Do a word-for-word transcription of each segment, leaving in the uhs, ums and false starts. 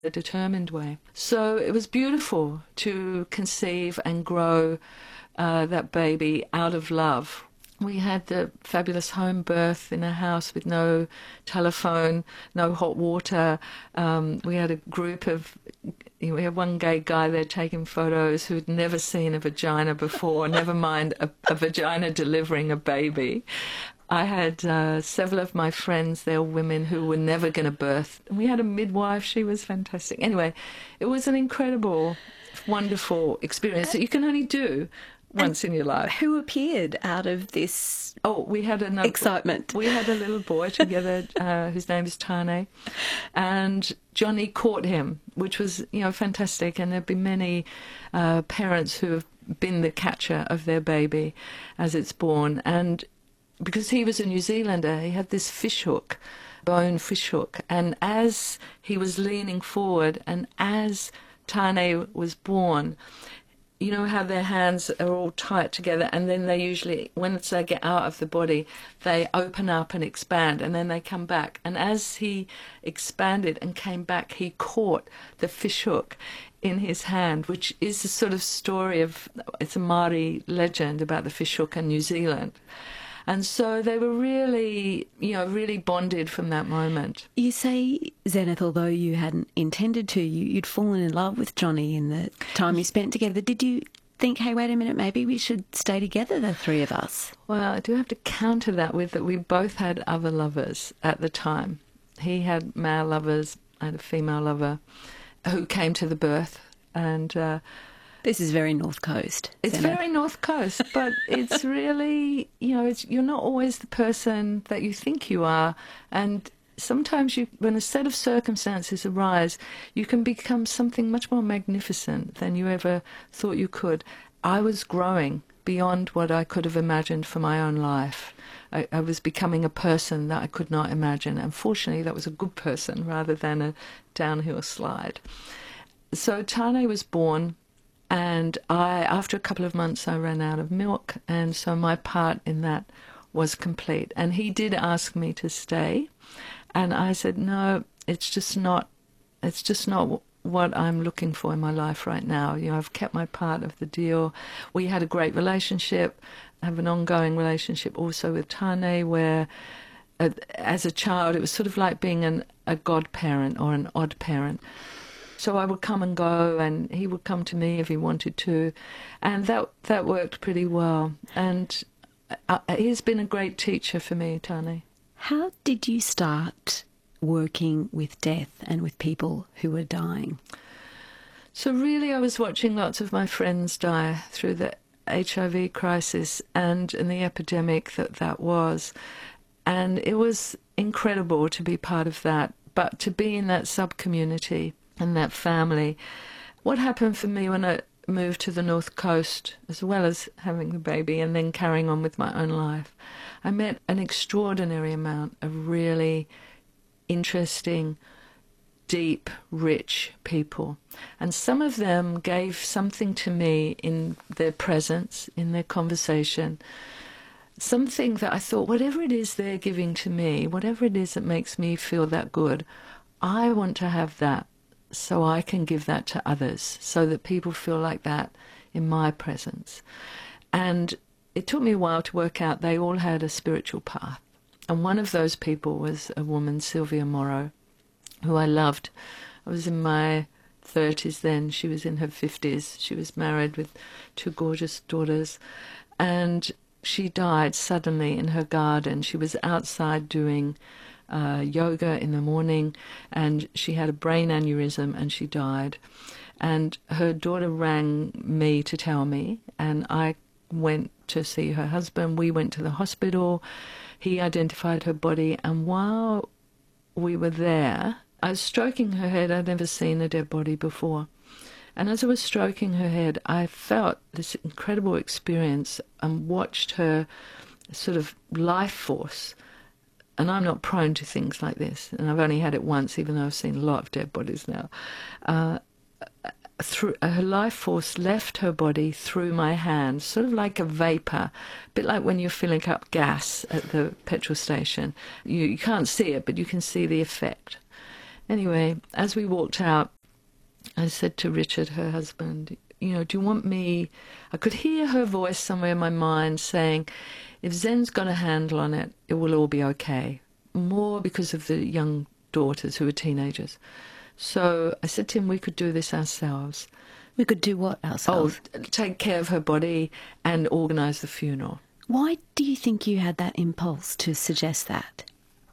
a determined way. So it was beautiful to conceive and grow uh, that baby out of love. We had the fabulous home birth in a house with no telephone, no hot water. Um, we had a group of, you know, we had one gay guy there taking photos who'd never seen a vagina before, never mind a, a vagina delivering a baby. I had uh, several of my friends, they were women who were never going to birth. We had a midwife, she was fantastic. Anyway, it was an incredible, wonderful experience that you can only do once in your life. Who appeared out of this Oh, we had another excitement? We had a little boy together uh, whose name is Tane, and Johnny caught him, which was, you know, fantastic. And there've been many uh, parents who have been the catcher of their baby as it's born. And because he was a New Zealander, he had this fish hook, bone fish hook. And as he was leaning forward and as Tane was born, you know how their hands are all tight together, and then they usually, once they get out of the body, they open up and expand, and then they come back. And as he expanded and came back, he caught the fish hook in his hand, which is a sort of story of, it's a Māori legend about the fish hook in New Zealand. And so they were really, you know, really bonded from that moment. You say, Zenith, although you hadn't intended to, you, you'd fallen in love with Johnny in the time you spent together. Did you think, hey, wait a minute, maybe we should stay together, the three of us? Well, I do have to counter that with that we both had other lovers at the time. He had male lovers, I had a female lover who came to the birth, and... Uh, This is very North Coast. It's Zenith. very North Coast, but it's really, you know, it's, you're not always the person that you think you are. And sometimes you, when a set of circumstances arise, you can become something much more magnificent than you ever thought you could. I was growing beyond what I could have imagined for my own life. I, I was becoming a person that I could not imagine. Unfortunately, that was a good person rather than a downhill slide. So Tane was born. And I, after a couple of months, I ran out of milk, and so my part in that was complete. And he did ask me to stay, and I said, no, it's just not, it's just not what I'm looking for in my life right now. You know, I've kept my part of the deal. We had a great relationship, I have an ongoing relationship also with Tane, where uh, as a child, it was sort of like being an, a godparent or an odd parent. So I would come and go, and he would come to me if he wanted to, and that that worked pretty well. And uh, he's been a great teacher for me, Tane. How did you start working with death and with people who were dying? So really I was watching lots of my friends die through the H I V crisis and, and the epidemic that that was. And it was incredible to be part of that, but to be in that sub-community and that family. What happened for me when I moved to the North Coast, as well as having the baby and then carrying on with my own life, I met an extraordinary amount of really interesting, deep, rich people. And some of them gave something to me in their presence, in their conversation, something that I thought, whatever it is they're giving to me, whatever it is that makes me feel that good, I want to have that, so I can give that to others, so that people feel like that in my presence. And it took me a while to work out they all had a spiritual path. And one of those people was a woman, Sylvia Morrow, who I loved. I was in my thirties then. She was in her fifties. She was married with two gorgeous daughters. And she died suddenly in her garden. She was outside doing Uh, yoga in the morning, and she had a brain aneurysm and she died. And her daughter rang me to tell me, and I went to see her husband. We went to the hospital. He identified her body, and while we were there, I was stroking her head. I'd never seen a dead body before. And as I was stroking her head, I felt this incredible experience and watched her sort of life force. And I'm not prone to things like this, and I've only had it once, even though I've seen a lot of dead bodies now. Uh, through her life force left her body through my hand, sort of like a vapour, a bit like when you're filling up gas at the petrol station. You, you can't see it, but you can see the effect. Anyway, as we walked out, I said to Richard, her husband, you know, do you want me... I could hear her voice somewhere in my mind saying, if Zen's got a handle on it, it will all be okay. More because of the young daughters who were teenagers. So I said to him, we could do this ourselves. We could do what ourselves? Oh, take care of her body and organise the funeral. Why do you think you had that impulse to suggest that?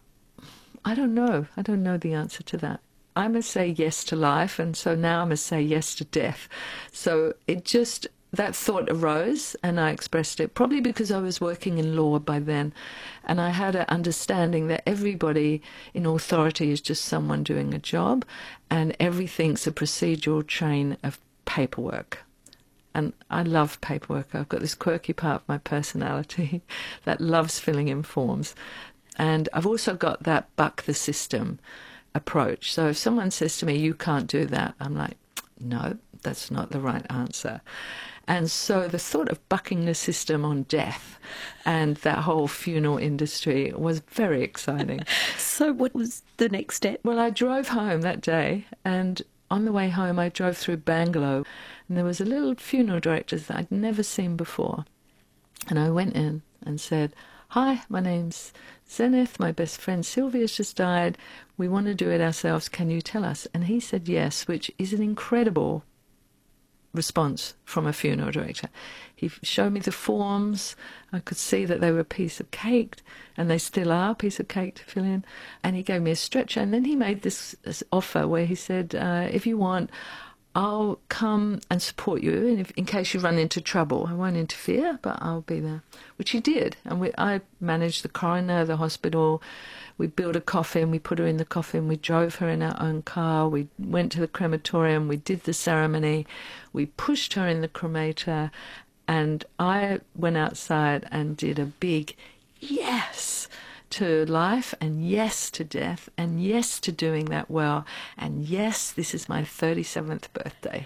I don't know. I don't know the answer to that. I must say yes to life, and so now I must say yes to death. So it just, that thought arose, and I expressed it, probably because I was working in law by then, and I had an understanding that everybody in authority is just someone doing a job, and everything's a procedural chain of paperwork. And I love paperwork. I've got this quirky part of my personality that loves filling in forms. And I've also got that buck the system approach. So if someone says to me, you can't do that, I'm like, no, that's not the right answer. And so the thought of bucking the system on death and that whole funeral industry was very exciting. So what was the next step? Well, I drove home that day, and on the way home I drove through Bangalore, and there was a little funeral director that I'd never seen before. And I went in and said, hi, my name's Zenith, my best friend Sylvia's just died. We want to do it ourselves. Can you tell us? And he said yes, which is an incredible response from a funeral director. He showed me the forms. I could see that they were a piece of cake, and they still are a piece of cake to fill in. And he gave me a stretcher, and then he made this, this offer where he said, uh, if you want, I'll come and support you, and if, in case you run into trouble. I won't interfere, but I'll be there. Which he did. And we, I managed the coroner, the hospital. We built a coffin, we put her in the coffin, we drove her in our own car, we went to the crematorium, we did the ceremony, we pushed her in the cremator, and I went outside and did a big yes to life, and yes to death, and yes to doing that well, and yes, this is my thirty-seventh birthday.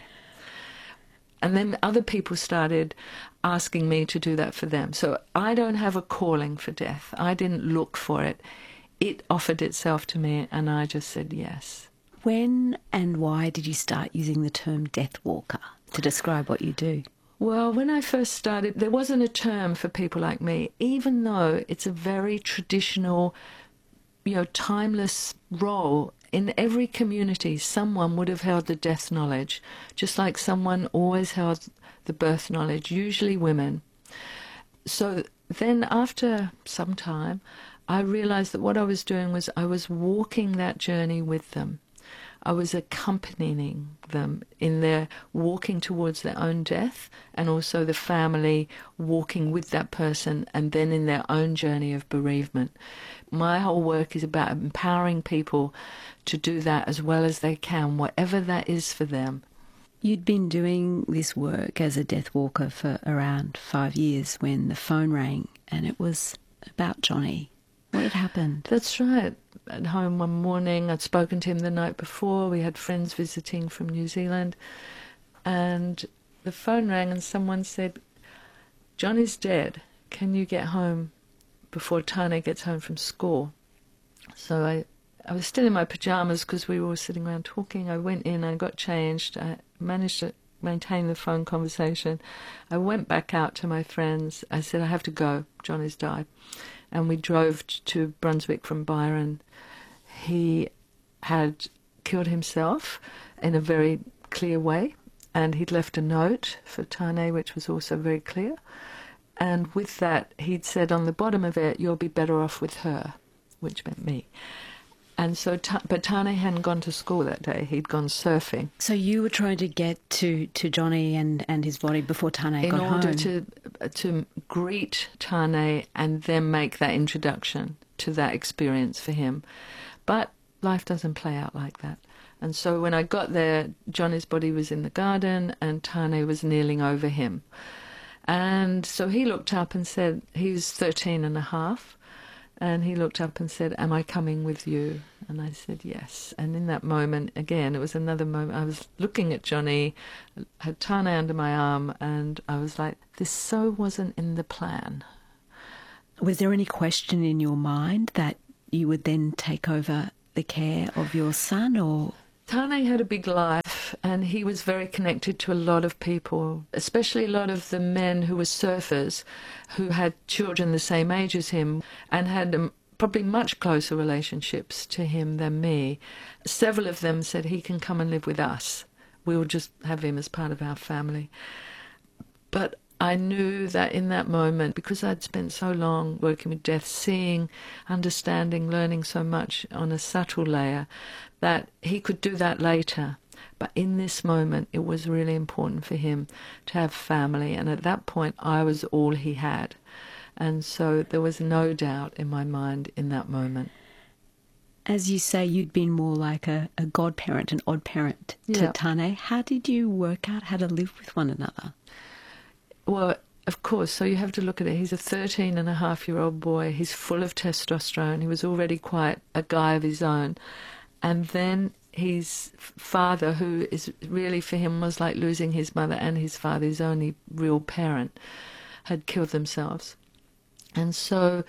And then other people started asking me to do that for them. So I don't have a calling for death. I didn't look for it. It offered itself to me, and I just said yes. When and why did you start using the term death walker to describe what you do? Well, when I first started, there wasn't a term for people like me, even though it's a very traditional, you know, timeless role. In every community, someone would have held the death knowledge, just like someone always held the birth knowledge, usually women. So then after some time, I realised that what I was doing was I was walking that journey with them. I was accompanying them in their walking towards their own death, and also the family walking with that person, and then in their own journey of bereavement. My whole work is about empowering people to do that as well as they can, whatever that is for them. You'd been doing this work as a death walker for around five years when the phone rang, and it was about Johnny. What had happened? That's right. At home one morning, I'd spoken to him the night before. We had friends visiting from New Zealand, and the phone rang and someone said, Johnny's dead. Can you get home before Tane gets home from school? So I, I was still in my pyjamas because we were all sitting around talking. I went in, I got changed. I managed to maintain the phone conversation. I went back out to my friends. I said, I have to go. Johnny's died. And we drove to Brunswick from Byron. He had killed himself in a very clear way, and he'd left a note for Tane, which was also very clear. And with that, he'd said on the bottom of it, you'll be better off with her, which meant me. And so, but Tane hadn't gone to school that day. He'd gone surfing. So you were trying to get to, to Johnny and, and his body before Tane got home? In order to, to greet Tane and then make that introduction to that experience for him. But life doesn't play out like that. And so when I got there, Johnny's body was in the garden and Tane was kneeling over him. And so he looked up and said, he was thirteen and a half. And he looked up and said, am I coming with you? And I said, yes. And in that moment, again, it was another moment. I was looking at Johnny, had Tane under my arm, and I was like, this so wasn't in the plan. Was there any question in your mind that you would then take over the care of your son, or...? Tane had a big life, and he was very connected to a lot of people, especially a lot of the men who were surfers who had children the same age as him and had um, probably much closer relationships to him than me. Several of them said, he can come and live with us. We'll just have him as part of our family. But I knew that in that moment, because I'd spent so long working with death, seeing, understanding, learning so much on a subtle layer, that he could do that later. But in this moment, it was really important for him to have family. And at that point, I was all he had. And so there was no doubt in my mind in that moment. As you say, you'd been more like a, a godparent, an odd parent to Yeah. Tane. How did you work out how to live with one another? Well, of course, so you have to look at it. He's a thirteen and a half year old boy. He's full of testosterone. He was already quite a guy of his own. And then his father, who is really for him was like losing his mother and his father, his only real parent, had killed themselves. And so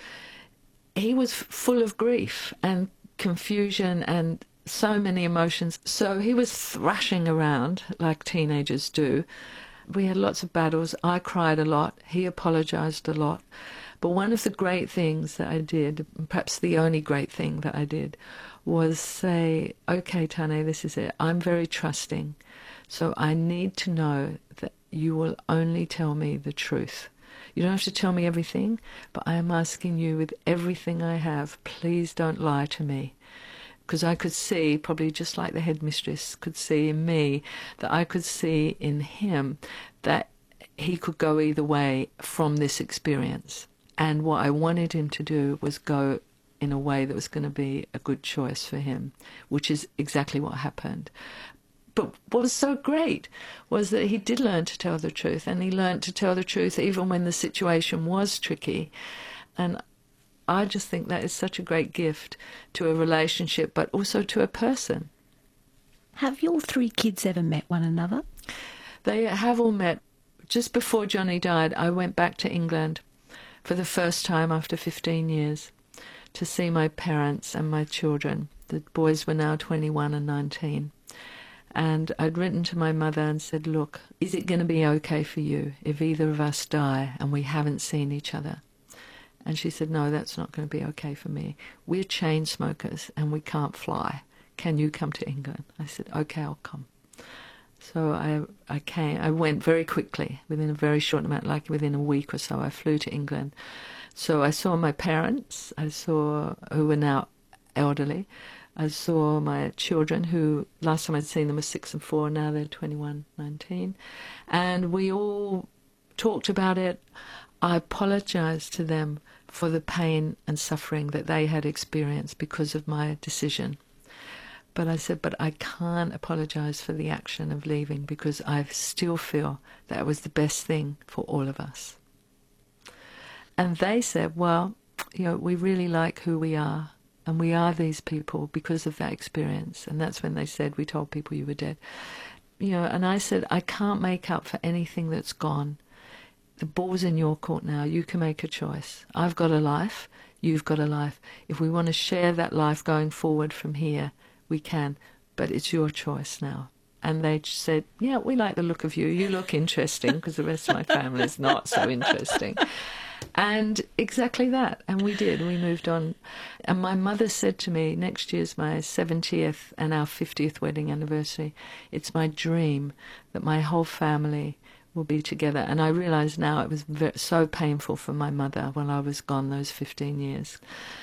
he was full of grief and confusion and so many emotions. So he was thrashing around like teenagers do. We had lots of battles. I cried a lot. He apologized a lot. But one of the great things that I did, perhaps the only great thing that I did, was say, okay, Tane, this is it. I'm very trusting. So I need to know that you will only tell me the truth. You don't have to tell me everything, but I am asking you with everything I have, please don't lie to me. Because I could see, probably just like the headmistress could see in me, that I could see in him that he could go either way from this experience. And what I wanted him to do was go in a way that was going to be a good choice for him, which is exactly what happened. But what was so great was that he did learn to tell the truth, and he learned to tell the truth even when the situation was tricky. And I just think that is such a great gift to a relationship, but also to a person. Have your three kids ever met one another? They have all met. Just before Johnny died, I went back to England for the first time after fifteen years to see my parents and my children. The boys were now twenty-one and nineteen. And I'd written to my mother and said, look, is it going to be okay for you if either of us die and we haven't seen each other? And she said, no, that's not going to be okay for me. We're chain smokers and we can't fly. Can you come to England? I said, okay, I'll come. So I I came. I went very quickly, within a very short amount, like within a week or so, I flew to England. So I saw my parents, I saw, who were now elderly. I saw my children, who last time I'd seen them was six and four, now they're twenty-one, nineteen. And we all talked about it. I apologized to them for the pain and suffering that they had experienced because of my decision. But I said, but I can't apologize for the action of leaving because I still feel that it was the best thing for all of us. And they said, well, you know, we really like who we are, and we are these people because of that experience. And that's when they said, we told people you were dead. You know, and I said, I can't make up for anything that's gone. The ball's in your court now. You can make a choice. I've got a life. You've got a life. If we want to share that life going forward from here, we can. But it's your choice now. And they said, yeah, we like the look of you. You look interesting, because the rest of my family is not so interesting. And exactly that. And we did. We moved on. And my mother said to me, next year's my seventieth and our fiftieth wedding anniversary. It's my dream that my whole family will be together. And I realise now it was very, so painful for my mother when I was gone those fifteen years.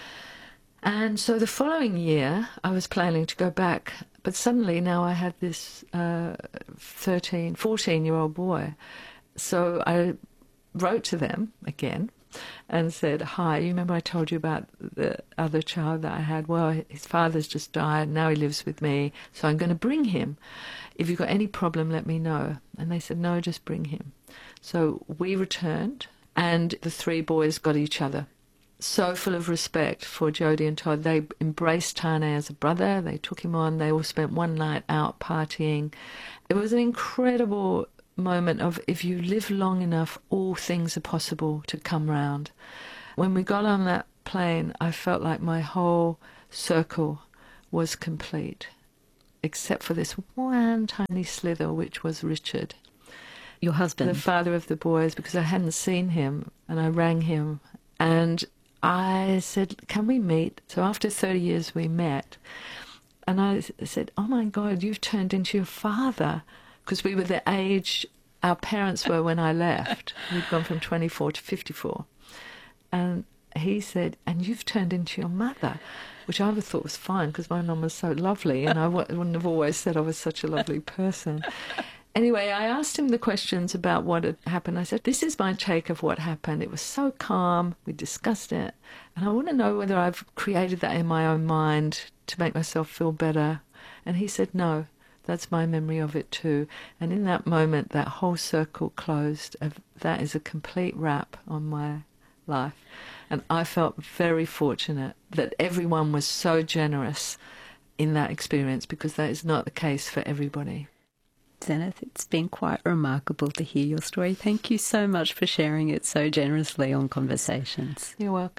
And so the following year, I was planning to go back. But suddenly now I had this uh, thirteen, fourteen-year-old boy. So I wrote to them again and said, hi, you remember I told you about the other child that I had? Well, his father's just died. Now he lives with me. So I'm going to bring him. If you've got any problem, let me know. And they said, no, just bring him. So we returned, and the three boys got each other. So full of respect for Jodie and Todd. They embraced Tane as a brother. They took him on. They all spent one night out partying. It was an incredible moment of, if you live long enough, all things are possible to come round. When we got on that plane, I felt like my whole circle was complete, except for this one tiny slither, which was Richard. Your husband? The father of the boys, because I hadn't seen him, and I rang him, and I said, can we meet? So after thirty years we met, and I said, oh my God, you've turned into your father, because we were the age our parents were when I left. We'd gone from twenty-four to fifty-four. And he said, and you've turned into your mother, which I would have thought was fine because my mum was so lovely, and I w- wouldn't have always said I was such a lovely person. Anyway, I asked him the questions about what had happened. I said, this is my take of what happened. It was so calm. We discussed it. And I want to know whether I've created that in my own mind to make myself feel better. And he said, no, that's my memory of it too. And in that moment, that whole circle closed. That is a complete wrap on my life. And I felt very fortunate that everyone was so generous in that experience, because that is not the case for everybody. Zenith, it's been quite remarkable to hear your story. Thank you so much for sharing it so generously on Conversations. You're welcome.